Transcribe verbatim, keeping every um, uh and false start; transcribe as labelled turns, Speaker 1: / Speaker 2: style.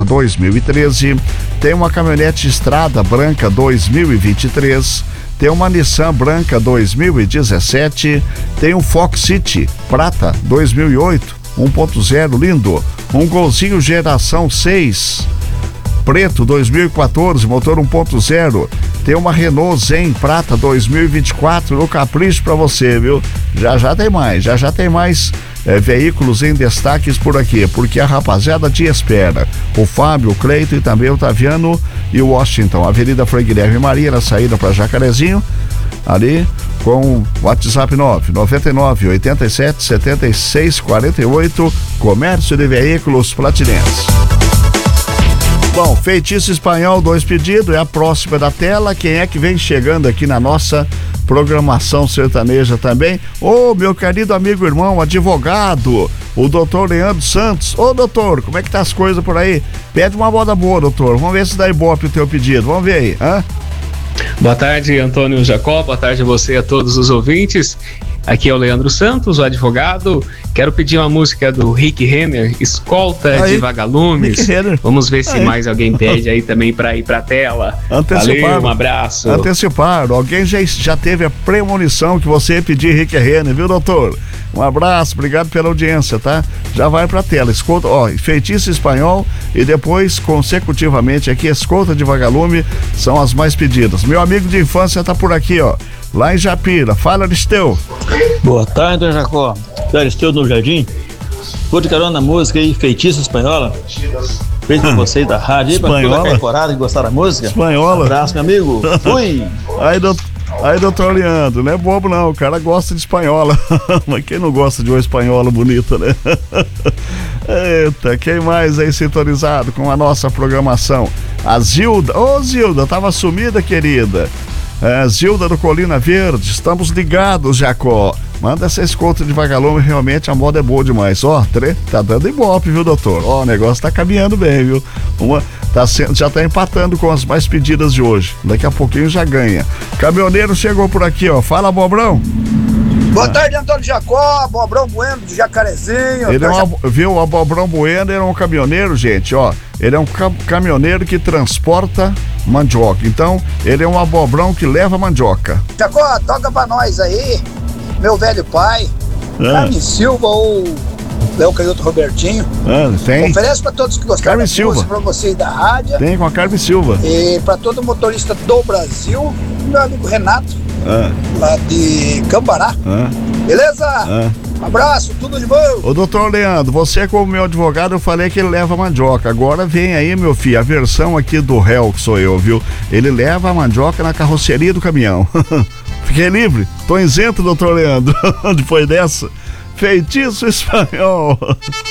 Speaker 1: dois mil e treze, tem uma caminhonete Estrada branca dois mil e vinte e três, tem uma Nissan branca dois mil e dezessete, tem um Fox City prata dois mil e oito, um ponto zero lindo, um Golzinho geração seis preto dois mil e quatorze, motor um ponto zero, tem uma Renault Zen prata dois mil e vinte e quatro no capricho pra você, viu? Já já tem mais, já já tem mais é, veículos em destaques por aqui, porque a rapaziada te espera. O Fábio, o Cleito e também o Taviano e o Washington. Avenida Frei Guilherme Maria, na saída para Jacarezinho, ali com WhatsApp nove nove nove oito sete sete seis quatro oito, Comércio de Veículos Platinense. Bom, Feitiço Espanhol, dois pedidos, é a próxima da tela. Quem é que vem chegando aqui na nossa programação sertaneja também? Ô, meu querido amigo irmão, advogado, o doutor Leandro Santos. Ô, doutor, como é que tá as coisas por aí? Pede uma moda boa, doutor. Vamos ver se dá ibope o teu pedido. Vamos ver aí, hã?
Speaker 2: Boa tarde, Antônio Jacó. Boa tarde a você e a todos os ouvintes. Aqui é o Leandro Santos, o advogado. Quero pedir uma música do Rick Renner, Escolta aí, de Vagalumes. Vamos ver se aí mais alguém pede aí também para ir para a tela.
Speaker 1: Anteciparam.
Speaker 2: Valeu, um abraço.
Speaker 1: Anteciparam. Alguém já, já teve a premonição que você ia pedir Rick Renner, viu, doutor? Um abraço, obrigado pela audiência, tá? Já vai pra tela, escolta, ó, Feitiço Espanhol e depois, consecutivamente aqui, Escolta de Vagalume, são as mais pedidas. Meu amigo de infância tá por aqui, ó, lá em Japira. Fala, Aristeu.
Speaker 3: Boa tarde, Dona Jacó. Aristeu no Jardim. Vou de carona na música aí, Feitiço Espanhola. Beijo pra vocês da rádio aí, pra toda a caiporada que gostaram da música.
Speaker 1: Espanhola.
Speaker 3: Um abraço, meu amigo. Fui.
Speaker 1: Aí, doutor. Aí, doutor Leandro, não é bobo não, o cara gosta de espanhola. Mas quem não gosta de uma espanhola bonita, né? Eita, quem mais aí sintonizado com a nossa programação? A Zilda. Ô, Zilda, tava sumida, querida. É, Zilda do Colina Verde, estamos ligados, Jacó. Manda essa escolta de Vagalume, realmente a moda é boa demais. Ó, tre... tá dando ibope, viu, doutor? Ó, o negócio tá caminhando bem, viu? Uma... Tá sendo... Já tá empatando com as mais pedidas de hoje. Daqui a pouquinho já ganha. Caminhoneiro chegou por aqui, ó. Fala, Bobrão.
Speaker 4: Boa tarde, Antônio Jacó, Bobrão Bueno de Jacarezinho.
Speaker 1: Ele é um, viu, o Bobrão Bueno era um caminhoneiro, gente, ó. Ele é um cam- caminhoneiro que transporta mandioca. Então, ele é um abobrão que leva mandioca.
Speaker 4: Jacó, toca pra nós aí, meu velho pai,
Speaker 1: ah.
Speaker 4: Carmen Silva ou Léo Canhoto Robertinho.
Speaker 1: Ah, tem.
Speaker 4: Oferece pra todos que gostaram
Speaker 1: Carmen
Speaker 4: da
Speaker 1: Silva.
Speaker 4: música, pra vocês da rádio.
Speaker 1: Tem com a Carmen Silva.
Speaker 4: E pra todo motorista do Brasil, meu amigo Renato,
Speaker 1: ah.
Speaker 4: lá de Cambará.
Speaker 1: Ah.
Speaker 4: Beleza?
Speaker 1: Ah.
Speaker 4: Um abraço, tudo de bom.
Speaker 1: Ô, doutor Leandro, você como meu advogado, eu falei que ele leva mandioca. Agora vem aí, meu filho, a versão aqui do réu, que sou eu, viu? Ele leva a mandioca na carroceria do caminhão. Fiquei livre? Tô isento, doutor Leandro. Depois dessa, Feitiço Espanhol.